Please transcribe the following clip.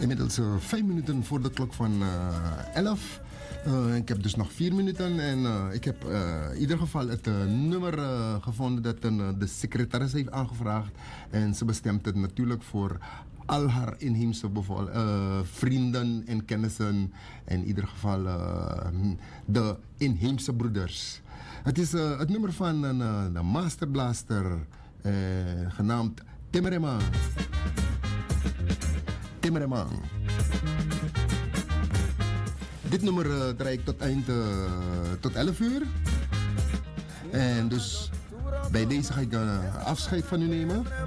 Inmiddels 5 minuten voor de klok van 11. Ik heb dus nog 4 minuten en ik heb in ieder geval het nummer gevonden dat de secretaris heeft aangevraagd. En ze bestemt het natuurlijk voor al haar inheemse vrienden en kennissen. En in ieder geval de inheemse broeders. Het is het nummer van de masterblaster genaamd Timmerman. Timmerman. Dit nummer draai ik tot 11 uur. En dus bij deze ga ik afscheid van u nemen.